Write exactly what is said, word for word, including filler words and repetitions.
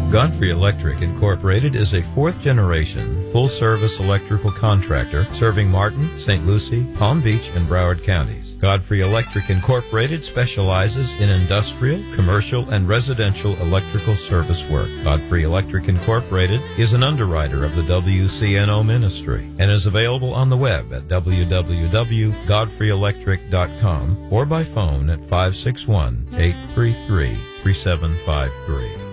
Godfrey Electric Incorporated is a fourth-generation, full-service electrical contractor serving Martin, Saint Lucie, Palm Beach, and Broward counties. Godfrey Electric Incorporated specializes in industrial, commercial, and residential electrical service work. Godfrey Electric Incorporated is an underwriter of the W C N O ministry and is available on the web at w w w dot godfrey electric dot com or by phone at five six one, eight three three, three seven five three.